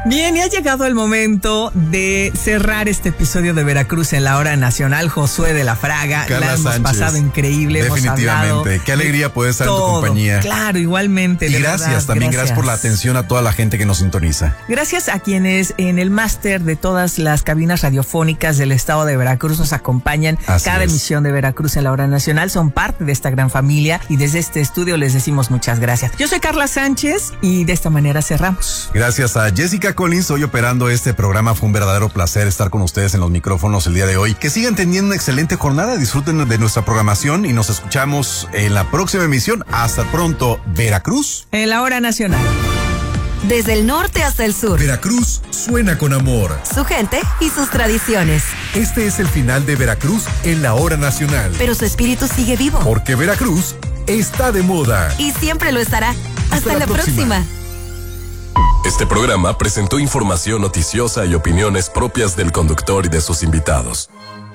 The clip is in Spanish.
Bien, y ha llegado el momento de cerrar este episodio de Veracruz en la hora nacional. Josué de la Fraga, Carla la hemos Sánchez, pasado increíble. definitivamente. Qué alegría poder estar en tu compañía. Claro, igualmente. Y gracias, también gracias por la atención a toda la gente que nos sintoniza. Gracias a quienes en el máster de todas las cabinas radiofónicas del estado de Veracruz nos acompañan. Cada emisión de Veracruz en la hora nacional son parte de esta gran familia y desde este estudio les decimos muchas gracias. Yo soy Carla Sánchez y de esta manera cerramos. Gracias a Jessica Collins, hoy operando este programa. Fue un verdadero placer estar con ustedes en los micrófonos el día de hoy. Que sigan teniendo una excelente jornada, disfruten de nuestra programación y nos escuchamos en la próxima emisión. Hasta pronto, Veracruz. En la hora nacional. Desde el norte hasta el sur. Veracruz suena con amor. Su gente y sus tradiciones. Este es el final de Veracruz en la hora nacional. Pero su espíritu sigue vivo. Porque Veracruz está de moda. Y siempre lo estará. Hasta la próxima. Este programa presentó información noticiosa y opiniones propias del conductor y de sus invitados.